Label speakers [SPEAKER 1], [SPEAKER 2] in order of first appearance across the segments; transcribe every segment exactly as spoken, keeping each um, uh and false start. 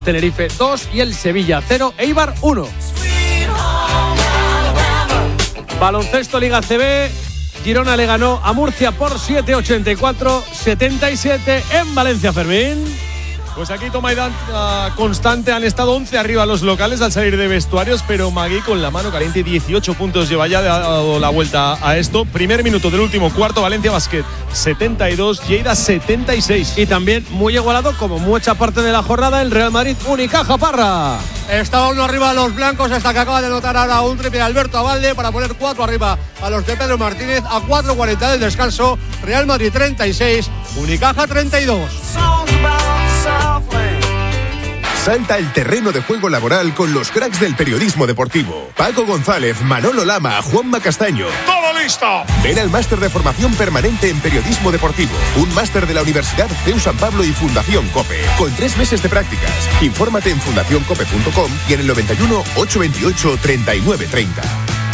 [SPEAKER 1] Tenerife dos y el Sevilla cero, Eibar uno. Baloncesto Liga C B, Girona le ganó a Murcia por siete ochenta y cuatro setenta y siete en Valencia, Fermín.
[SPEAKER 2] Pues aquí toma y da constante, han estado once arriba los locales al salir de vestuarios, pero Magui con la mano caliente, dieciocho puntos lleva ya, ha dado la vuelta a esto. Primer minuto del último cuarto, Valencia Basket setenta y dos, Lleida setenta y seis.
[SPEAKER 1] Y también muy igualado, como mucha parte de la jornada, el Real Madrid Unicaja, Parra.
[SPEAKER 3] Estaba uno arriba a los blancos hasta que acaba de anotar ahora un triple de Alberto Abalde para poner cuatro arriba a los de Pedro Martínez a cuatro cuarenta del descanso. Real Madrid treinta y seis, Unicaja treinta y dos.
[SPEAKER 4] Salta el terreno de juego laboral con los cracks del periodismo deportivo. Paco González, Manolo Lama, Juanma Castaño.
[SPEAKER 5] ¡Todo listo!
[SPEAKER 4] Ven al máster de formación permanente en periodismo deportivo. Un máster de la Universidad C E U San Pablo y Fundación COPE. Con tres meses de prácticas. Infórmate en fundación cope punto com y en el noventa y uno, ochocientos veintiocho, treinta y nueve treinta.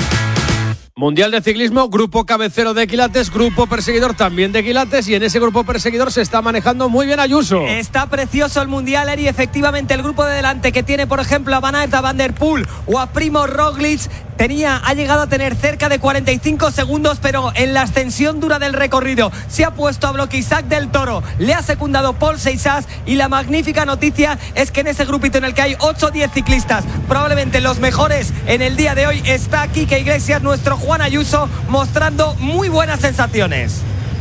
[SPEAKER 1] Mundial de Ciclismo, grupo cabecero de Quilates, grupo perseguidor también de Quilates, y en ese grupo perseguidor se está manejando muy bien Ayuso.
[SPEAKER 6] Está precioso el Mundial, Eri. Efectivamente, el grupo de delante que tiene, por ejemplo, a Van Aert, a Van der Poel o a Primo Roglic, tenía, ha llegado a tener cerca de cuarenta y cinco segundos, pero en la ascensión dura del recorrido se ha puesto a bloque Isaac del Toro, le ha secundado Paul Seixas, y la magnífica noticia es que en ese grupito en el que hay ocho o diez ciclistas, probablemente los mejores en el día de hoy, está Quique Iglesias, nuestro Juan Ayuso, mostrando muy buenas sensaciones.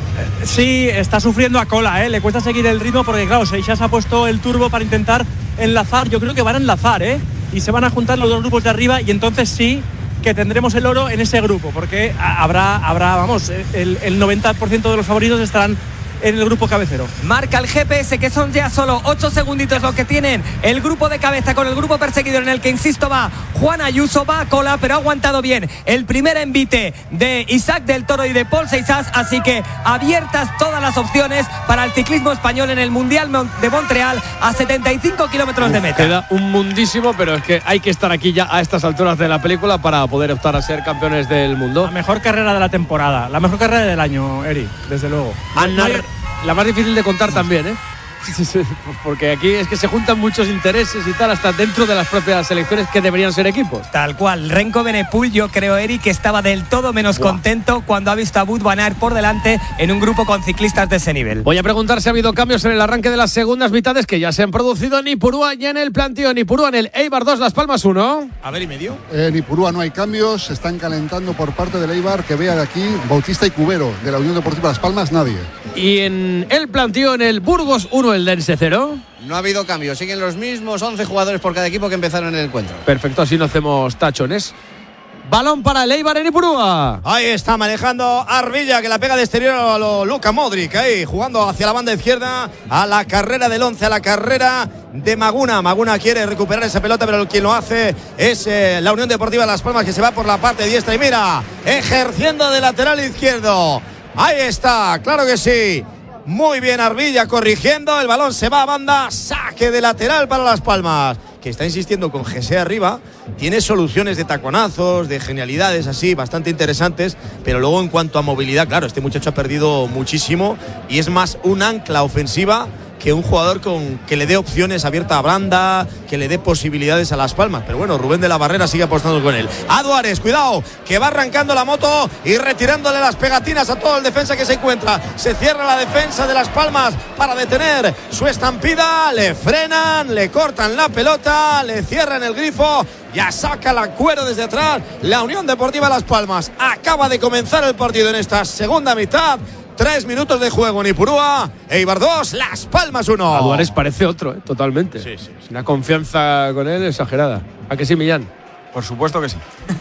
[SPEAKER 7] Sí, está sufriendo a cola, ¿eh? Le cuesta seguir el ritmo porque, claro, Seixas ha puesto el turbo para intentar enlazar. Yo creo que van a enlazar, ¿eh? Y se van a juntar los dos grupos de arriba, y entonces sí que tendremos el oro en ese grupo, porque habrá, habrá vamos, el, el noventa por ciento de los favoritos estarán en el grupo cabecero.
[SPEAKER 6] Marca el G P S que son ya solo ocho segunditos lo que tienen el grupo de cabeza con el grupo perseguidor, en el que, insisto, va Juan Ayuso, va a cola, pero ha aguantado bien el primer envite de Isaac del Toro y de Paul Seixas, así que abiertas todas las opciones para el ciclismo español en el Mundial de Montreal a setenta y cinco kilómetros de meta.
[SPEAKER 1] Queda un mundísimo, pero es que hay que estar aquí ya a estas alturas de la película para poder optar a ser campeones del mundo.
[SPEAKER 7] La mejor carrera de la temporada, la mejor carrera del año, Eri, desde luego.
[SPEAKER 1] Ana, la más difícil de contar también, ¿eh? Sí, sí, porque aquí es que se juntan muchos intereses y tal, hasta dentro de las propias selecciones que deberían ser equipos.
[SPEAKER 6] Tal cual. Renko Benepul, yo creo, Eric, que estaba del todo menos Buah. contento cuando ha visto a Wout van Aert por delante en un grupo con ciclistas de ese nivel.
[SPEAKER 1] Voy a preguntar si ha habido cambios en el arranque de las segundas mitades que ya se han producido en Ipurúa y en el planteo. En Ipurúa, en el Eibar dos, Las Palmas uno.
[SPEAKER 2] A ver, y medio.
[SPEAKER 8] En Ipurúa no hay cambios, se están calentando por parte del Eibar, que vea de aquí Bautista y Cubero. De la Unión Deportiva Las Palmas, nadie.
[SPEAKER 1] Y en el planteo, en el Burgos uno, el Dense cero.
[SPEAKER 9] No ha habido cambios, siguen los mismos once jugadores por cada equipo que empezaron en el encuentro.
[SPEAKER 1] Perfecto, así no hacemos tachones. Balón para el Eibar en Ipurúa.
[SPEAKER 9] Ahí está manejando Arvilla, que la pega de exterior a lo Luka Modric, ahí jugando hacia la banda izquierda, a la carrera del once, a la carrera de Maguna. Maguna quiere recuperar esa pelota, pero quien lo hace es eh, la Unión Deportiva Las Palmas, que se va por la parte diestra y mira, ejerciendo de lateral izquierdo. Ahí está, claro que sí. Muy bien Arvilla corrigiendo, el balón se va a banda, saque de lateral para Las Palmas, que está insistiendo con Jesse arriba, tiene soluciones de taconazos, de genialidades así, bastante interesantes, pero luego en cuanto a movilidad, claro, este muchacho ha perdido muchísimo y es más un ancla ofensiva que un jugador con que le dé opciones abierta a Branda, que le dé posibilidades a Las Palmas. Pero bueno, Rubén de la Barrera sigue apostando con él. A Duárez, cuidado, que va arrancando la moto y retirándole las pegatinas a todo el defensa que se encuentra. Se cierra la defensa de Las Palmas para detener su estampida. Le frenan, le cortan la pelota, le cierran el grifo. Ya saca la cuero desde atrás la Unión Deportiva Las Palmas. Acaba de comenzar el partido en esta segunda mitad. Tres minutos de juego en Ipurúa. Eibar dos, Las Palmas uno.
[SPEAKER 1] A Duárez parece otro, ¿eh? Totalmente.
[SPEAKER 2] Sí, sí, sí.
[SPEAKER 1] Una confianza con él exagerada. ¿A que sí, Millán?
[SPEAKER 2] Por supuesto que sí.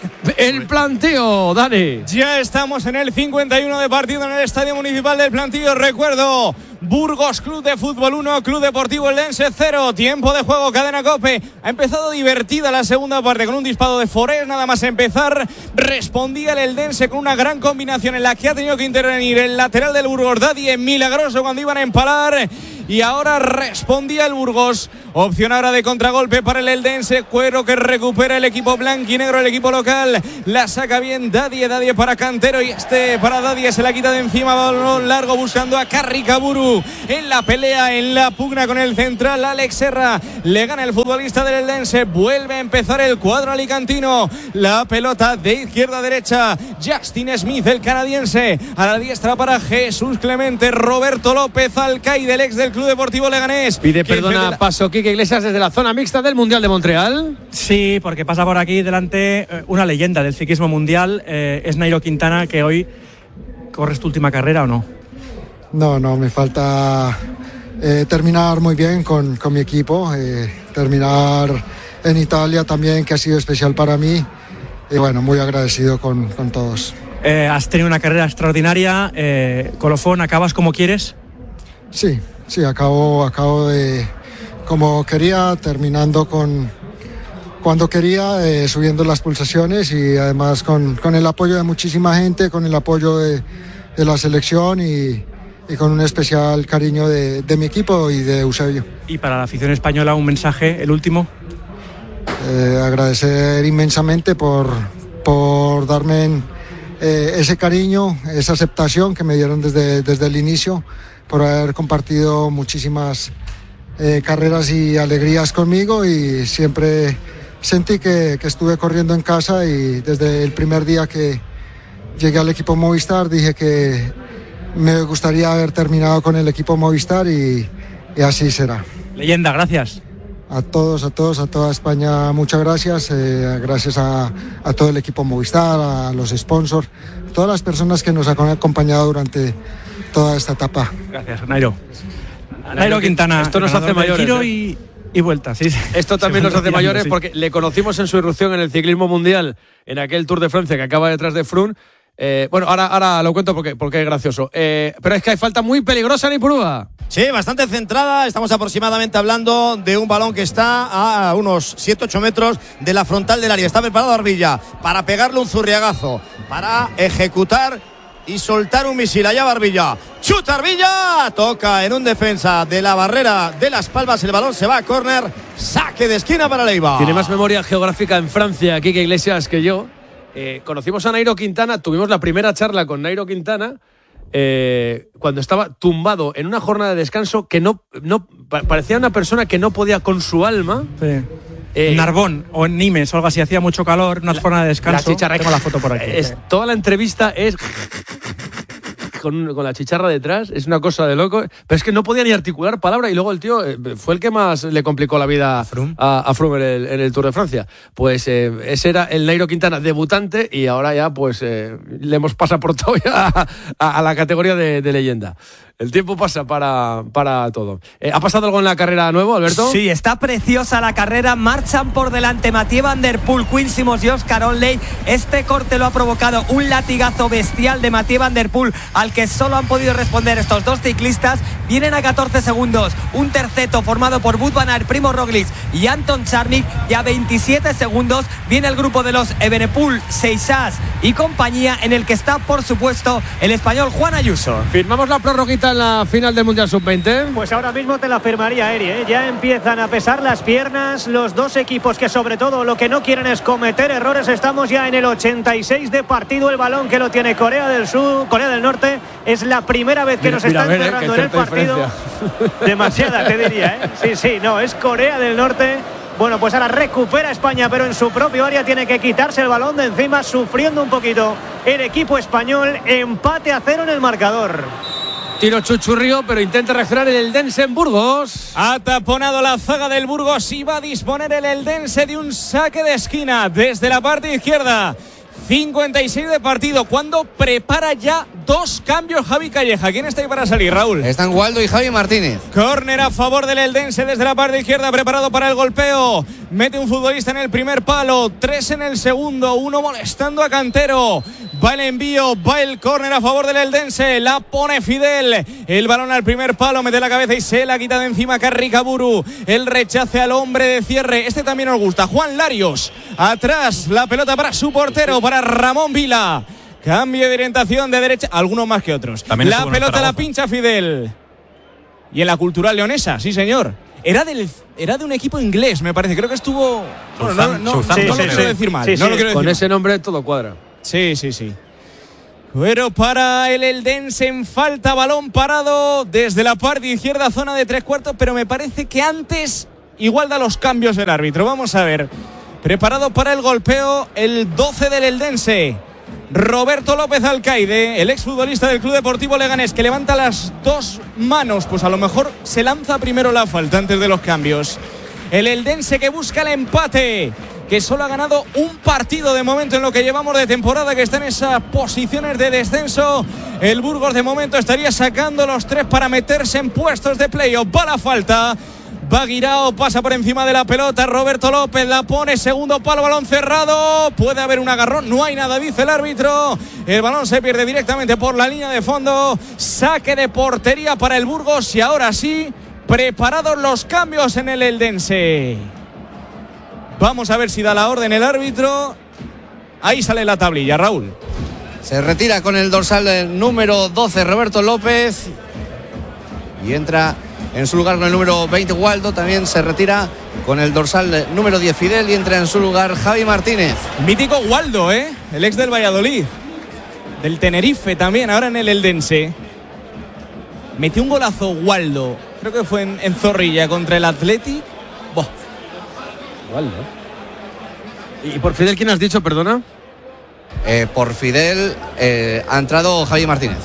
[SPEAKER 1] El planteo, Dani.
[SPEAKER 7] Ya estamos en el cincuenta y uno de partido en el Estadio Municipal del Plantío. Recuerdo, Burgos Club de Fútbol uno, Club Deportivo Eldense cero. Tiempo de juego, cadena COPE. Ha empezado divertida la segunda parte con un disparo de Forés. Nada más empezar, respondía el Eldense con una gran combinación en la que ha tenido que intervenir el lateral del Burgos, Daddy, en milagroso, cuando iban a empalar.
[SPEAKER 5] y ahora respondía el Burgos. Opción ahora de contragolpe para el Eldense. Cuero que recupera el equipo blanquinegro, el equipo local. La saca bien Dadie, Dadie para Cantero y este para Dadie se la quita de encima. Balón largo buscando a Carricaburu en la pelea, en la pugna con el central. Alex Serra le gana el futbolista del Eldense. Vuelve a empezar el cuadro alicantino. La pelota de izquierda a derecha. Justin Smith, el canadiense, a la diestra para Jesús Clemente. Roberto López Alcaide, el ex del Club Deportivo Leganés.
[SPEAKER 1] Pide perdona la... paso Quique Iglesias desde la zona mixta del Mundial de Montreal.
[SPEAKER 7] Sí, porque pasa por aquí delante eh, una leyenda del ciclismo mundial. Eh, es Nairo Quintana, que hoy corres tu última carrera o no.
[SPEAKER 10] No, no, me falta eh, terminar muy bien con, con mi equipo, eh, terminar en Italia también, que ha sido especial para mí. Y bueno, muy agradecido con, con todos.
[SPEAKER 7] Eh, has tenido una carrera extraordinaria. Eh, Colofón, ¿acabas como quieres?
[SPEAKER 10] Sí, sí, acabo, acabo de como quería, terminando con cuando quería, eh, subiendo las pulsaciones y además con, con el apoyo de muchísima gente, con el apoyo de, de la selección y, y con un especial cariño de, de mi equipo y de Eusebio.
[SPEAKER 7] Y para la afición española, un mensaje, el último.
[SPEAKER 10] Eh, agradecer inmensamente por, por darme eh, ese cariño, esa aceptación que me dieron desde, desde el inicio, por haber compartido muchísimas eh, carreras y alegrías conmigo, y siempre sentí que, que estuve corriendo en casa, y desde el primer día que llegué al equipo Movistar dije que me gustaría haber terminado con el equipo Movistar, y, y así será.
[SPEAKER 7] Leyenda, gracias.
[SPEAKER 10] A todos, a todos, a toda España, muchas gracias. Eh, gracias a, a todo el equipo Movistar, a los sponsors, a todas las personas que nos han acompañado durante toda esta etapa.
[SPEAKER 7] Gracias, Nairo. Nairo Quintana.
[SPEAKER 1] Esto nos hace mayores.
[SPEAKER 7] Giro
[SPEAKER 1] ¿eh?
[SPEAKER 7] y, y vuelta, sí.
[SPEAKER 1] Esto también nos hace
[SPEAKER 7] girando,
[SPEAKER 1] mayores,
[SPEAKER 7] sí.
[SPEAKER 1] Porque le conocimos en su irrupción en el ciclismo mundial, en aquel Tour de Francia que acaba detrás de Froome. Eh, bueno, ahora, ahora lo cuento porque, porque es gracioso. Eh, pero es que hay falta muy peligrosa en Ipurúa.
[SPEAKER 9] Sí, bastante centrada. Estamos aproximadamente hablando de un balón que está a unos siete ocho metros de la frontal del área. Está preparado Arbilla para pegarle un zurriagazo, para ejecutar y soltar un misil. Allá va Arbilla. ¡Chuta Arbilla! Toca en un defensa de la barrera de Las Palmas. El balón se va a córner. Saque de esquina para Leiva.
[SPEAKER 1] Tiene más memoria geográfica en Francia, Quique Iglesias, que yo. Eh, conocimos a Nairo Quintana, tuvimos la primera charla con Nairo Quintana eh, cuando estaba tumbado en una jornada de descanso que no, no parecía una persona que no podía con su alma.
[SPEAKER 7] Sí.
[SPEAKER 1] Eh,
[SPEAKER 7] en Narbonne o en Nimes o algo así, hacía mucho calor, una jornada de descanso.
[SPEAKER 1] La chicharra,
[SPEAKER 7] tengo la foto por aquí.
[SPEAKER 1] Es,
[SPEAKER 7] sí.
[SPEAKER 1] Toda la entrevista es con, con la chicharra detrás, es una cosa de loco. Pero es que no podía ni articular palabra, y luego el tío eh, fue el que más le complicó la vida a Froome, a, a Froome en, el, en el Tour de Francia. Pues eh, ese era el Nairo Quintana debutante, y ahora ya pues eh, le hemos pasaportado ya a, a, a la categoría de, de leyenda. El tiempo pasa para, para todo. Eh, ¿Ha pasado algo en la carrera nuevo, Alberto?
[SPEAKER 6] Sí, está preciosa la carrera. Marchan por delante Mathieu Van Der Poel, Quinn Simmons y Oscar Onley. Este corte lo ha provocado un latigazo bestial de Mathieu Van Der Poel, al que solo han podido responder estos dos ciclistas. Vienen a catorce segundos. Un terceto formado por Wout van Aert, Primo Roglic y Anton Charnik. Y a veintisiete segundos viene el grupo de los Evenepoel, Seixas y compañía, en el que está, por supuesto, el español Juan Ayuso.
[SPEAKER 1] Firmamos la prórroguita en la final del Mundial sub veinte.
[SPEAKER 11] Pues ahora mismo te la firmaría, Eri, ¿eh? Ya empiezan a pesar las piernas los dos equipos, que sobre todo lo que no quieren es cometer errores. Estamos ya en el ochenta y seis de partido. El balón que lo tiene Corea del Sur, Corea del Norte. Es la primera vez que
[SPEAKER 1] mira,
[SPEAKER 11] nos
[SPEAKER 1] mira,
[SPEAKER 11] está
[SPEAKER 1] ver,
[SPEAKER 11] encerrando
[SPEAKER 1] eh,
[SPEAKER 11] en el partido. Demasiada, te diría, ¿eh? Sí, sí, no, es Corea del Norte. Bueno, pues ahora recupera España, pero en su propio área tiene que quitarse el balón de encima, sufriendo un poquito el equipo español. Empate a cero en el marcador.
[SPEAKER 1] Tiro chuchurrío, pero intenta reaccionar el Eldense en Burgos.
[SPEAKER 5] Ha taponado la zaga del Burgos y va a disponer el Eldense de un saque de esquina desde la parte izquierda. cincuenta y seis de partido, cuando prepara ya dos cambios Javi Calleja. ¿Quién está ahí para salir, Raúl?
[SPEAKER 12] Están Waldo y Javi Martínez.
[SPEAKER 5] Córner a favor del Eldense desde la parte izquierda, preparado para el golpeo. Mete un futbolista en el primer palo, tres en el segundo, uno molestando a Cantero. Va el envío, va el córner a favor del Eldense, la pone Fidel. El balón al primer palo, mete la cabeza y se la quita de encima Carricaburu. El rechace al hombre de cierre, este también nos gusta, Juan Larios. Atrás, la pelota para su portero, para Ramón Vila. Cambio de orientación de derecha, algunos más que otros.
[SPEAKER 13] También
[SPEAKER 5] la pelota la pincha Fidel. Y en la Cultural Leonesa, sí señor. Era del era de un equipo inglés, me parece. Creo que estuvo. Bueno, no, no,
[SPEAKER 1] sí,
[SPEAKER 5] no
[SPEAKER 1] sí,
[SPEAKER 5] lo
[SPEAKER 1] sí,
[SPEAKER 5] quiero
[SPEAKER 1] sí.
[SPEAKER 5] decir mal.
[SPEAKER 1] Sí,
[SPEAKER 5] no
[SPEAKER 1] sí.
[SPEAKER 5] lo quiero
[SPEAKER 1] Con
[SPEAKER 5] decir
[SPEAKER 1] ese
[SPEAKER 5] mal.
[SPEAKER 1] nombre todo cuadra.
[SPEAKER 5] Sí, sí, sí. Pero para el Eldense en falta, balón parado desde la parte izquierda, zona de tres cuartos, pero me parece que antes igual da los cambios el árbitro. Vamos a ver. Preparado para el golpeo el doce del Eldense. Roberto López Alcaide, el exfutbolista del Club Deportivo Leganés, que levanta las dos manos. Pues a lo mejor se lanza primero la falta antes de los cambios. El Eldense que busca el empate, que solo ha ganado un partido de momento en lo que llevamos de temporada, que está en esas posiciones de descenso. El Burgos de momento estaría sacando los tres para meterse en puestos de playoff. Va la falta. Va Guirao, pasa por encima de la pelota. Roberto López la pone, segundo palo, balón cerrado. Puede haber un agarrón, no hay nada, dice el árbitro. El balón se pierde directamente por la línea de fondo. Saque de portería para el Burgos y ahora sí, preparados los cambios en el Eldense. Vamos a ver si da la orden el árbitro. Ahí sale la tablilla, Raúl.
[SPEAKER 3] Se retira con el dorsal número doce Roberto López y entra en su lugar con el número veinte Waldo. También se retira con el dorsal número diez Fidel y entra en su lugar Javi Martínez.
[SPEAKER 5] Mítico Waldo, ¿eh? El ex del Valladolid, del Tenerife también, ahora en el Eldense. Metió un golazo Waldo, creo que fue en, en Zorrilla contra el Athletic. Boh.
[SPEAKER 1] Waldo. ¿Y por Fidel quién has dicho, perdona?
[SPEAKER 3] Eh, por Fidel eh, ha entrado Javi Martínez.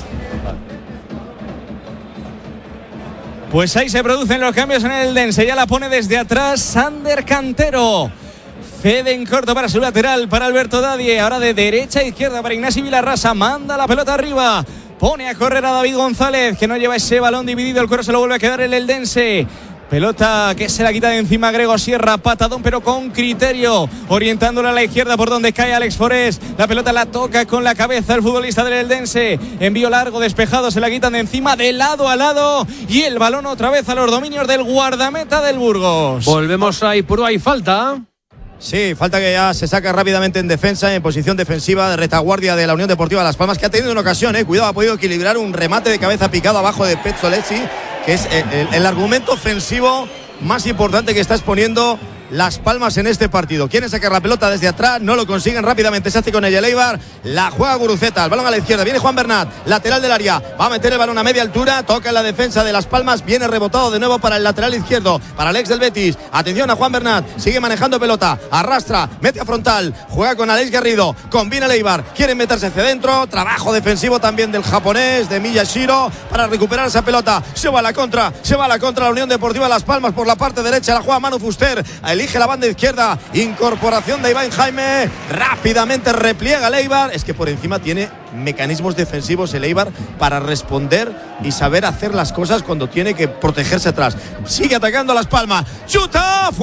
[SPEAKER 5] Pues ahí se producen los cambios en el Eldense. Ya la pone desde atrás Sander Cantero. Cede en corto para su lateral, para Alberto Dadie. Ahora de derecha a izquierda para Ignasi Vilarrasa. Manda la pelota arriba. Pone a correr a David González, que no lleva ese balón dividido. El cuero se lo vuelve a quedar el Eldense. Pelota que se la quita de encima Grego Sierra, patadón pero con criterio, orientándola a la izquierda por donde cae Alex Forés. La pelota la toca con la cabeza el futbolista del Eldense. Envío largo, despejado, se la quitan de encima de lado a lado y el balón otra vez a los dominios del guardameta del Burgos.
[SPEAKER 1] Volvemos a Ipurúa, hay falta.
[SPEAKER 9] Sí, falta que ya se saca rápidamente en defensa, en posición defensiva de retaguardia de la Unión Deportiva Las Palmas, que ha tenido una ocasión, eh. Cuidado, ha podido equilibrar un remate de cabeza picado abajo de Pezzolesi, que es el, el, el argumento ofensivo más importante que está exponiendo Las Palmas en este partido. Quieren sacar la pelota desde atrás, no lo consiguen, rápidamente se hace con ella el Eibar, la juega Guruceta, el balón a la izquierda, viene Juan Bernat, lateral del área, va a meter el balón a media altura, toca en la defensa de Las Palmas, viene rebotado de nuevo para el lateral izquierdo, para Alex del Betis, atención a Juan Bernat, sigue manejando pelota, arrastra, mete a frontal, juega con Alex Garrido, combina el Eibar, quieren meterse hacia adentro, trabajo defensivo también del japonés, de Miyashiro, para recuperar esa pelota, se va a la contra, se va a la contra la Unión Deportiva Las Palmas por la parte derecha, la juega Manu Fuster, elige la banda izquierda, incorporación de Iván Jaime, rápidamente repliega el Eibar, es que por encima tiene mecanismos defensivos el Eibar para responder y saber hacer las cosas cuando tiene que protegerse atrás. Sigue atacando a Las Palmas, chuta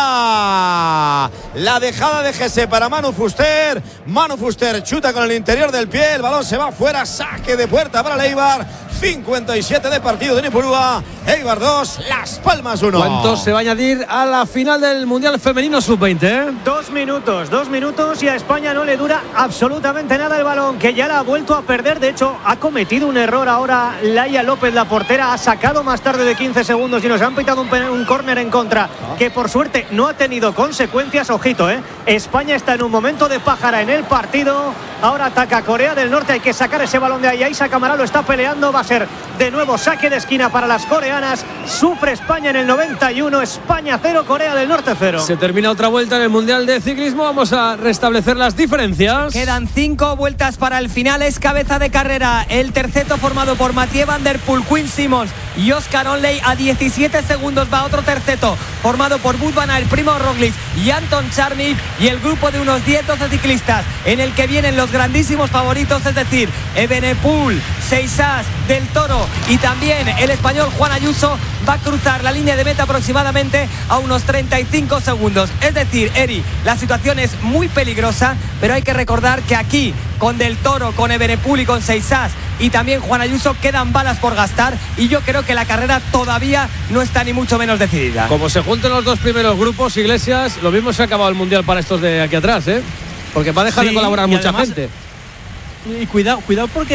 [SPEAKER 9] fuera, la dejada de Gese para Manu Fuster, Manu Fuster chuta con el interior del pie, el balón se va fuera, saque de puerta para el Eibar. cincuenta y siete de partido de Ipurúa, Eibar dos, Las Palmas uno.
[SPEAKER 1] ¿Cuánto se va a añadir a la final del Mundial Femenino sub veinte? Eh?
[SPEAKER 11] Dos minutos, dos minutos y a España no le dura absolutamente nada el balón, que ya la ha vuelto a perder. De hecho, ha cometido un error ahora Laia López, la portera, ha sacado más tarde de quince segundos y nos han pitado un, un córner en contra, que por suerte no ha tenido consecuencias. Ojito, ¿eh? España está en un momento de pájara en el partido. Ahora ataca Corea del Norte, hay que sacar ese balón de ahí. Isa Camará lo está peleando, va a ser de nuevo saque de esquina para las coreanas. Sufre España en el noventa y uno, España cero, Corea del Norte cero.
[SPEAKER 1] Se termina otra vuelta en el Mundial de Ciclismo, vamos a restablecer las diferencias.
[SPEAKER 6] Quedan cinco vueltas para el final, es cabeza de carrera el terceto formado por Mathieu Van Der Poel, Quinn Simmons y Oscar Onley. A diecisiete segundos va otro terceto formado por Wout van Aert, Primož Roglič y Anton Charny, y el grupo de unos diez doce ciclistas en el que vienen los grandísimos favoritos, es decir, Evenepoel, Seixas, Del Toro y también el español Juan Ayuso. Va a cruzar la línea de meta aproximadamente a unos treinta y cinco segundos. Es decir, Eri, la situación es muy peligrosa, pero hay que recordar que aquí, con Del Toro, con Evenepoel y con Seixas y también Juan Ayuso, quedan balas por gastar, y yo creo que la carrera todavía no está ni mucho menos decidida.
[SPEAKER 1] Como se junten los dos primeros grupos, Iglesias, lo mismo se ha acabado el Mundial para estos de aquí atrás, ¿eh? Porque va a dejar
[SPEAKER 7] sí,
[SPEAKER 1] de colaborar mucha
[SPEAKER 7] además,
[SPEAKER 1] gente.
[SPEAKER 7] Y cuidado, cuidado porque a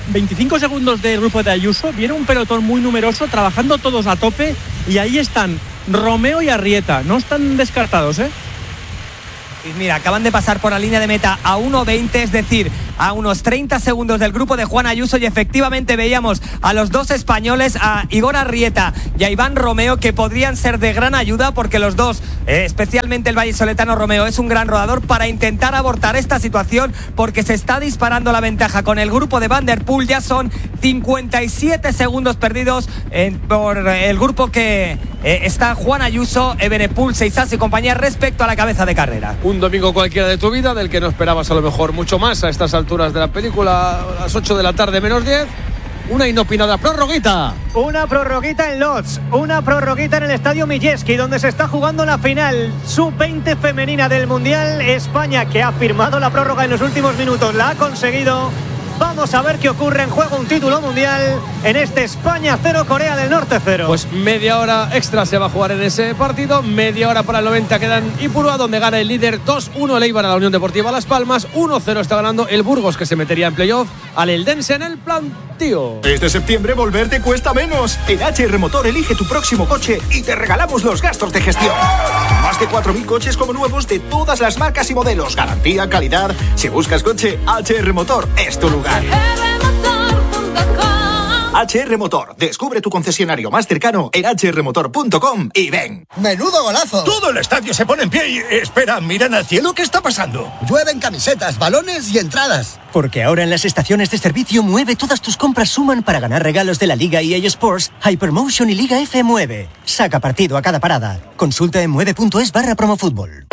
[SPEAKER 7] veinticinco segundos del grupo de Ayuso, viene un pelotón muy numeroso, trabajando todos a tope, y ahí están Romeo y Arrieta. No están descartados, ¿eh?
[SPEAKER 6] Y mira, acaban de pasar por la línea de meta a uno veinte, es decir, a unos treinta segundos del grupo de Juan Ayuso, y efectivamente veíamos a los dos españoles, a Igor Arrieta y a Iván Romeo, que podrían ser de gran ayuda, porque los dos, eh, especialmente el vallisoletano Romeo, es un gran rodador, para intentar abortar esta situación, porque se está disparando la ventaja con el grupo de Van der Poel. Ya son cincuenta y siete segundos perdidos en, por el grupo que eh, está Juan Ayuso, Evenepoel, Seisas y compañía, respecto a la cabeza de carrera.
[SPEAKER 1] Un domingo cualquiera de tu vida, del que no esperabas a lo mejor mucho más a estas alturas de la película, a las ocho de la tarde menos diez. Una inopinada prorroguita.
[SPEAKER 11] Una prorroguita en Lodz, una prorroguita en el Estadio Milleski, donde se está jugando la final sub veinte femenina del Mundial. España, que ha firmado la prórroga en los últimos minutos, la ha conseguido. Vamos a ver qué ocurre. En juego un título mundial en este España cero, Corea del Norte cero.
[SPEAKER 1] Pues media hora extra se va a jugar en ese partido. Media hora para el noventa queda en Ipurúa, donde gana el líder dos uno el Eibar a la Unión Deportiva Las Palmas. uno cero está ganando el Burgos, que se metería en playoff, al Eldense en el plantío.
[SPEAKER 12] Este septiembre volver te cuesta menos. En H R Motor elige tu próximo coche y te regalamos los gastos de gestión. Más de cuatro mil coches como nuevos de todas las marcas y modelos. Garantía, calidad. Si buscas coche, H R Motor es tu lugar. H R Motor. Descubre tu concesionario más cercano en h r motor punto com y ven.
[SPEAKER 13] ¡Menudo golazo!
[SPEAKER 12] Todo el estadio se pone en pie y... Espera, miran al cielo. ¿Qué está pasando?
[SPEAKER 13] Llueven camisetas, balones y entradas.
[SPEAKER 14] Porque ahora en las estaciones de servicio Mueve todas tus compras suman para ganar regalos de la Liga E A Sports, Hypermotion y Liga F Mueve. Saca partido a cada parada. Consulta en mueve punto es barra promofútbol.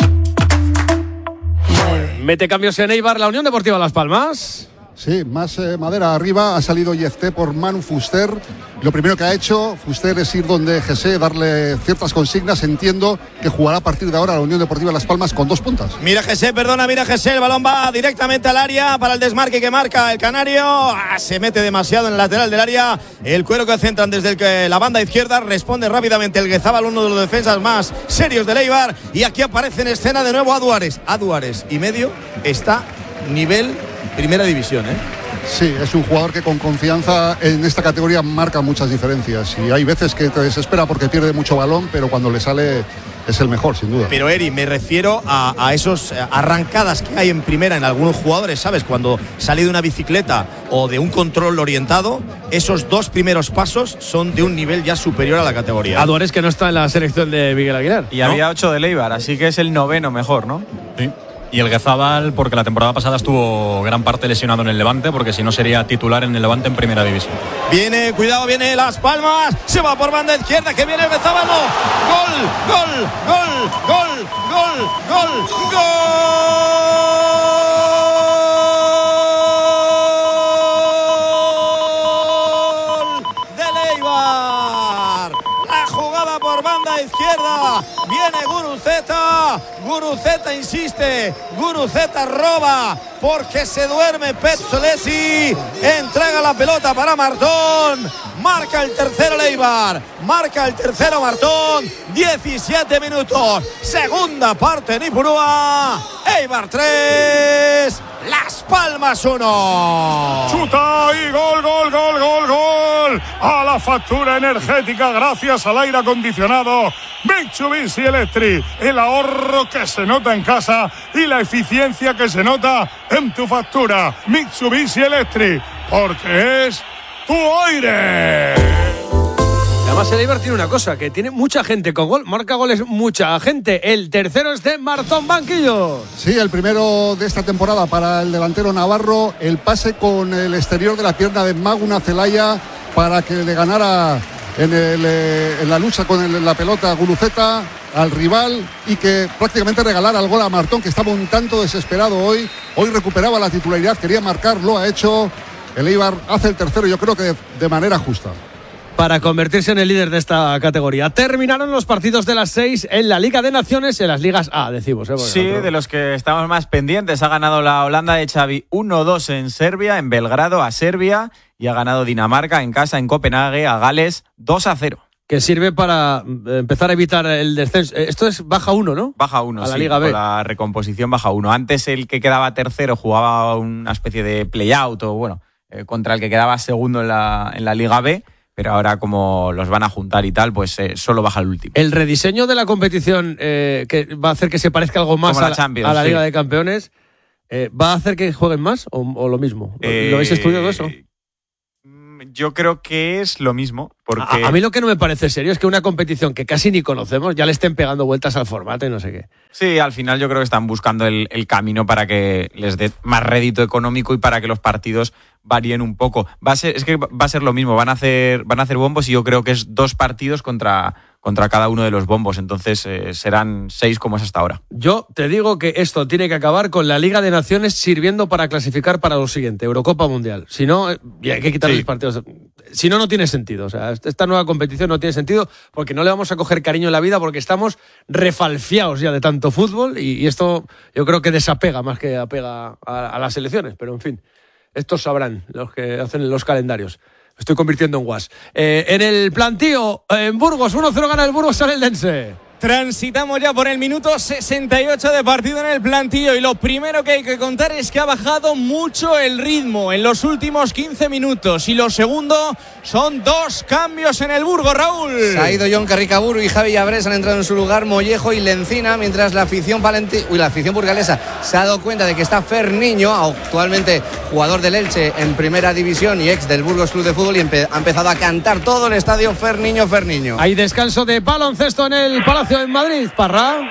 [SPEAKER 1] Mete cambios en Eibar, la Unión Deportiva Las Palmas.
[SPEAKER 8] Sí, más eh, madera arriba. Ha salido I F T por Manu Fuster. Lo primero que ha hecho Fuster es ir donde Gesé, darle ciertas consignas. Entiendo que jugará a partir de ahora la Unión Deportiva Las Palmas con dos puntas.
[SPEAKER 9] Mira Gesé, perdona, mira Gesé. El balón va directamente al área para el desmarque que marca el canario. Ah, se mete demasiado en el lateral del área. El cuero que centran desde el que la banda izquierda. Responde rápidamente el Guezábal, uno de los defensas más serios del Eibar. Y aquí aparece en escena de nuevo Aduares. Aduares y medio está nivel primera división, ¿eh?
[SPEAKER 8] Sí, es un jugador que con confianza en esta categoría marca muchas diferencias. Y hay veces que te desespera porque pierde mucho balón, pero cuando le sale es el mejor, sin duda.
[SPEAKER 9] Pero Eri, me refiero a, a esos arrancadas que hay en primera en algunos jugadores, ¿sabes? Cuando sale de una bicicleta o de un control orientado, esos dos primeros pasos son de un nivel ya superior a la categoría.
[SPEAKER 1] Aduares, que no está en la selección de Miguel Aguilar.
[SPEAKER 5] Y
[SPEAKER 1] ¿no?
[SPEAKER 5] había ocho de Eibar, así que es el noveno mejor, ¿no?
[SPEAKER 15] Sí. Y el Guezábal, porque la temporada pasada estuvo gran parte lesionado en el Levante, porque si no sería titular en el Levante en primera división.
[SPEAKER 9] Viene, cuidado, viene Las Palmas, se va por banda izquierda, que viene el Guezábal, no. Gol, gol, gol, gol, gol, gol, gol del Eibar. La jugada por banda izquierda, viene Guruceta. Guruceta insiste, Guruceta roba porque se duerme Petzolesi, entrega la pelota para Martón, marca el tercero Eibar, marca el tercero Martón, diecisiete minutos, segunda parte en Ipurúa, Eibar tres, Las Palmas uno.
[SPEAKER 16] Chuta y gol, gol, gol, gol, gol, a la factura energética gracias al aire acondicionado Mitsubishi Electric, el ahorro que se nota en casa y la eficiencia que se nota en tu factura. Mitsubishi Electric, porque es tu aire.
[SPEAKER 1] Además el Eibar tiene una cosa, que tiene mucha gente con gol, marca goles mucha gente. El tercero es de Martón Banquillo.
[SPEAKER 8] Sí, el primero de esta temporada para el delantero navarro, el pase con el exterior de la pierna de Maguna Zelaya para que le ganara en, el, eh, en la lucha con el, la pelota Guruceta al rival y que prácticamente regalara el gol a Martón, que estaba un tanto desesperado hoy. Hoy recuperaba la titularidad, quería marcar, lo ha hecho. El Eibar hace el tercero, yo creo que de, de manera justa,
[SPEAKER 1] para convertirse en el líder de esta categoría. Terminaron los partidos de las seis en la Liga de Naciones, en las ligas A, decimos. ¿eh?
[SPEAKER 5] Sí, otro... de los que estamos más pendientes. Ha ganado la Holanda de Xavi uno dos en Serbia, en Belgrado a Serbia, y ha ganado Dinamarca en casa en Copenhague a Gales dos a cero.
[SPEAKER 1] Que sirve para empezar a evitar el descenso. Esto es baja uno, ¿no?
[SPEAKER 5] Baja uno,
[SPEAKER 1] a la
[SPEAKER 5] sí,
[SPEAKER 1] Liga B.
[SPEAKER 5] Con la recomposición baja uno. Antes el que quedaba tercero jugaba una especie de play-out o bueno...
[SPEAKER 17] eh, contra el que quedaba segundo en la, en la Liga B, pero ahora como los van a juntar y tal, pues eh, solo baja el último.
[SPEAKER 1] El rediseño de la competición eh, que va a hacer que se parezca algo más
[SPEAKER 17] Como la
[SPEAKER 1] a, la,
[SPEAKER 17] Champions,
[SPEAKER 1] a la Liga
[SPEAKER 17] sí.
[SPEAKER 1] de Campeones, eh, ¿va a hacer que jueguen más o, o lo mismo?
[SPEAKER 17] Eh,
[SPEAKER 1] ¿Lo habéis estudiado eso?
[SPEAKER 17] Yo creo que es lo mismo. Porque...
[SPEAKER 1] A, a mí lo que no me parece serio es que una competición que casi ni conocemos ya le estén pegando vueltas al formato y no sé qué.
[SPEAKER 17] Sí, al final yo creo que están buscando el, el camino para que les dé más rédito económico y para que los partidos varíen un poco. Va a ser, es que va a ser lo mismo, van a hacer, van a hacer bombos y yo creo que es dos partidos contra, contra cada uno de los bombos, entonces eh, serán seis como es hasta ahora.
[SPEAKER 1] Yo te digo que esto tiene que acabar con la Liga de Naciones sirviendo para clasificar para lo siguiente, Eurocopa Mundial. Si no, y hay que quitarles sí. partidos. Si no, no tiene sentido. O sea, esta nueva competición no tiene sentido porque no le vamos a coger cariño en la vida porque estamos refalfiados ya de tanto fútbol y, y esto yo creo que desapega más que apega a, a las selecciones. Pero en fin, estos sabrán los que hacen los calendarios. Me estoy convirtiendo en guas. Eh, en el plantío, en Burgos, uno cero gana el Burgos al Eldense.
[SPEAKER 5] Transitamos ya por el minuto sesenta y ocho de partido en el plantillo y lo primero que hay que contar es que ha bajado mucho el ritmo en los últimos quince minutos y lo segundo son dos cambios en el Burgos, Raúl.
[SPEAKER 3] Se ha ido John Carricaburu y Javi Llabrés, han entrado en su lugar Mollejo y Lencina, mientras la afición valenti- Uy, la afición burgalesa se ha dado cuenta de que está Fer Niño, actualmente jugador del Elche en primera división y ex del Burgos Club de Fútbol, y empe- ha empezado a cantar todo el estadio Fer Niño, Fer Niño.
[SPEAKER 1] Hay descanso de baloncesto en el Palacio en Madrid, Parra.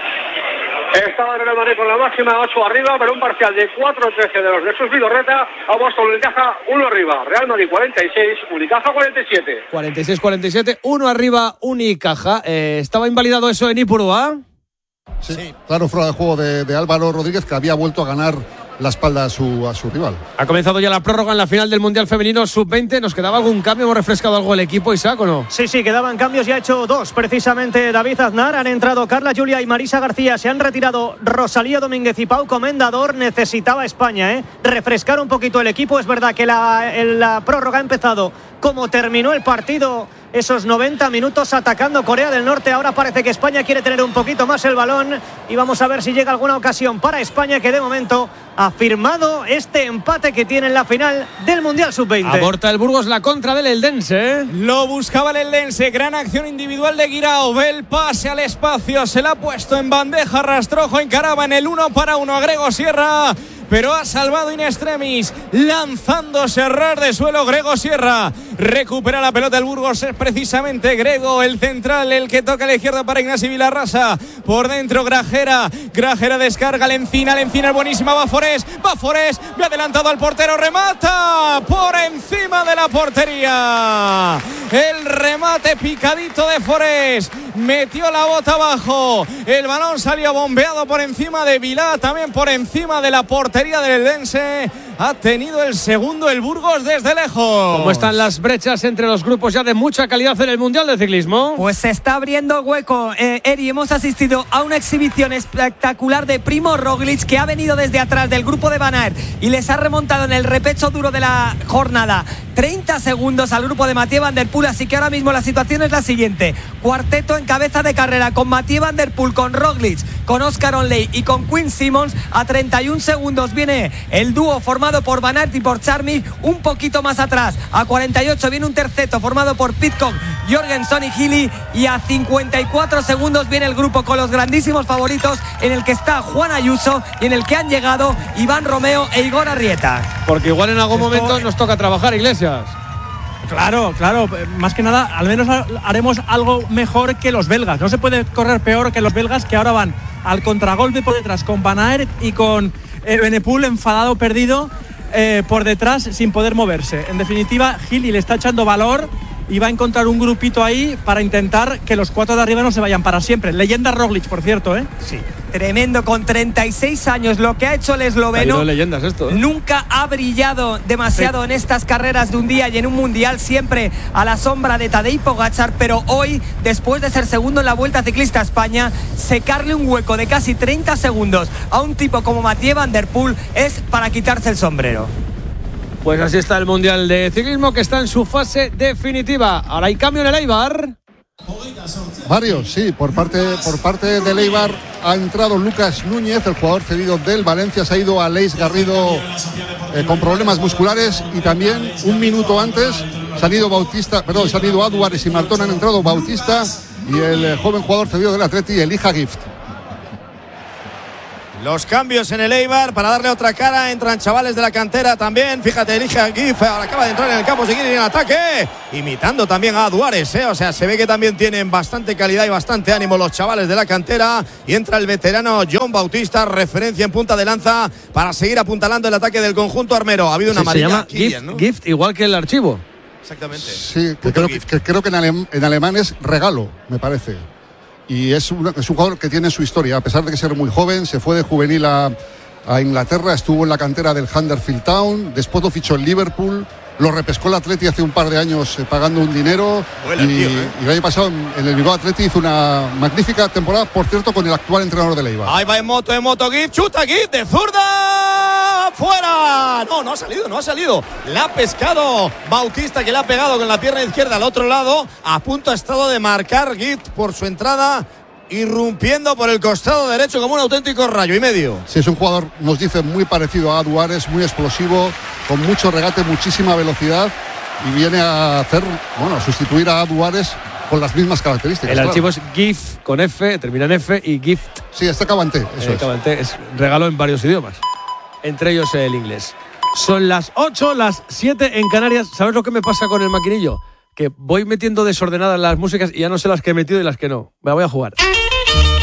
[SPEAKER 18] Estaba en el Madrid con la máxima ocho arriba, pero un parcial de cuatro trece de los de Jesús Vidorreta. Ha puesto Unicaja uno arriba. Real Madrid cuarenta y seis, Unicaja cuarenta y siete.
[SPEAKER 1] cuarenta y seis cuarenta y siete, uno arriba Unicaja. Eh, ¿Estaba invalidado eso en Ipurúa?
[SPEAKER 8] Sí, sí, claro, fuera de juego de, de Álvaro Rodríguez, que había vuelto a ganar la espalda a su, a su rival.
[SPEAKER 1] Ha comenzado ya la prórroga en la final del Mundial Femenino sub veinte. ¿Nos quedaba algún cambio? ¿Hemos refrescado algo el equipo, Isaac, o no?
[SPEAKER 11] Sí, sí, quedaban cambios y ha hecho dos. Precisamente David Aznar. Han entrado Carla Julia y Marisa García. Se han retirado Rosalía Domínguez y Pau Comendador. Necesitaba España, ¿eh? refrescar un poquito el equipo. Es verdad que la, la prórroga ha empezado como terminó el partido. Esos noventa minutos atacando Corea del Norte. Ahora parece que España quiere tener un poquito más el balón y vamos a ver si llega alguna ocasión para España, que de momento ha firmado este empate que tiene en la final del Mundial sub veinte.
[SPEAKER 1] Aborta el Burgos la contra del Eldense.
[SPEAKER 5] Lo buscaba el Eldense. Gran acción individual de Guirao. Ve el pase al espacio. Se la ha puesto en bandeja. Rastrojo encaraba en el uno para uno a Grego Sierra, pero ha salvado in extremis, lanzándose a ras de suelo Grego Sierra. Recupera la pelota el Burgos, es precisamente Grego, el central, el que toca a la izquierda para Ignasi Vilarrasa. Por dentro Grajera, Grajera descarga Lencina, Lencina es buenísima, va Forés, va Forés, ve adelantado al portero, remata por encima de la portería. El remate picadito de Forés, metió la bota abajo, el balón salió bombeado por encima de Vilá, también por encima de la portería del Eldense. Ha tenido el segundo el Burgos desde lejos.
[SPEAKER 1] ¿Cómo están las brechas entre los grupos ya de mucha calidad en el Mundial de Ciclismo?
[SPEAKER 6] Pues se está abriendo hueco. Eh, Eri, hemos asistido a una exhibición espectacular de Primo Roglic, que ha venido desde atrás del grupo de Van Aert y les ha remontado en el repecho duro de la jornada treinta segundos al grupo de Mathieu Van Der Poel. Así que ahora mismo la situación es la siguiente: cuarteto en cabeza de carrera con Mathieu Van Der Poel, con Roglic, con Oscar Onley y con Quinn Simmons. A treinta y un segundos viene el dúo formado por Van Aert y por Charmy. Un poquito más atrás, a cuarenta y ocho, viene un terceto formado por Pidcock, Jorgenson y Healy, y a cincuenta y cuatro segundos viene el grupo con los grandísimos favoritos, en el que está Juan Ayuso y en el que han llegado Iván Romeo e Igor Arrieta.
[SPEAKER 1] Porque igual en algún Esto... momento nos toca trabajar, Iglesias.
[SPEAKER 7] Claro, claro, más que nada, al menos haremos algo mejor que los belgas. No se puede correr peor que los belgas, que ahora van al contragolpe por detrás con Van Aert y con eh, Benepool enfadado, perdido eh, por detrás sin poder moverse. En definitiva, Gili le está echando valor y va a encontrar un grupito ahí para intentar que los cuatro de arriba no se vayan para siempre. Leyenda Roglic, por cierto, ¿eh?
[SPEAKER 6] Sí. Tremendo, con treinta y seis años, lo que ha hecho el esloveno.
[SPEAKER 1] Leyendas esto, ¿eh?
[SPEAKER 6] Nunca ha brillado demasiado sí. en estas carreras de un día y en un mundial, siempre a la sombra de Tadej Pogačar, pero hoy, después de ser segundo en la Vuelta Ciclista a España, secarle un hueco de casi treinta segundos a un tipo como Mathieu Van Der Poel es para quitarse el sombrero.
[SPEAKER 1] Pues así está el Mundial de Ciclismo, que está en su fase definitiva. Ahora hay cambio en el Eibar.
[SPEAKER 8] Varios, sí, por parte, por parte del Eibar ha entrado Lucas Núñez, el jugador cedido del Valencia, se ha ido a Leis Garrido eh, con problemas musculares, y también un minuto antes se han ido Bautista, perdón, se han ido Aduares y Martón, han entrado Bautista y el eh, joven jugador cedido del Atleti, Elijah Gift.
[SPEAKER 9] Los cambios en el Eibar para darle otra cara. Entran chavales de la cantera también. Fíjate, Elijah Gift acaba de entrar en el campo, seguir en el ataque, imitando también a Duárez, ¿eh? O sea, se ve que también tienen bastante calidad y bastante ánimo los chavales de la cantera. Y entra el veterano John Bautista, referencia en punta de lanza para seguir apuntalando el ataque del conjunto armero. Ha habido una
[SPEAKER 1] sí,
[SPEAKER 9] amarilla.
[SPEAKER 1] Se llama
[SPEAKER 9] Killian,
[SPEAKER 1] gift,
[SPEAKER 9] ¿no?
[SPEAKER 1] gift, igual que el archivo.
[SPEAKER 9] Exactamente.
[SPEAKER 8] Sí, que creo que, que creo que en, alem, en alemán es regalo, me parece. Y es un, es un jugador que tiene su historia, a pesar de que ser muy joven, se fue de juvenil a, a Inglaterra, estuvo en la cantera del Huddersfield Town, después lo fichó en Liverpool, lo repescó el Atleti hace un par de años eh, pagando un dinero.
[SPEAKER 9] Vuela,
[SPEAKER 8] y,
[SPEAKER 9] tío, ¿eh?
[SPEAKER 8] y el año pasado en el Bilbao Atleti hizo una magnífica temporada, por cierto, con el actual entrenador del Eibar.
[SPEAKER 9] Ahí va en moto, en moto, Gift, chuta Gift de zurda, fuera. No, no ha salido, no ha salido. La ha pescado Bautista, que le ha pegado con la pierna izquierda al otro lado. A punto ha estado de marcar Gift por su entrada, irrumpiendo por el costado derecho como un auténtico rayo y medio.
[SPEAKER 8] Sí, es un jugador, nos dice, muy parecido a Duárez, muy explosivo, con mucho regate, muchísima velocidad, y viene a hacer, bueno, a sustituir a Duárez con las mismas características.
[SPEAKER 1] El
[SPEAKER 8] claro.
[SPEAKER 1] archivo es GIF con F, termina en F, y Gift.
[SPEAKER 8] Sí, está Cabanté, eso
[SPEAKER 1] eh,
[SPEAKER 8] es.
[SPEAKER 1] Cabanté es regalo en varios idiomas, entre ellos el inglés. Son las ocho, las siete en Canarias. ¿Sabes lo que me pasa con el maquinillo? Que voy metiendo desordenadas las músicas y ya no sé las que he metido y las que no. Me la voy a jugar.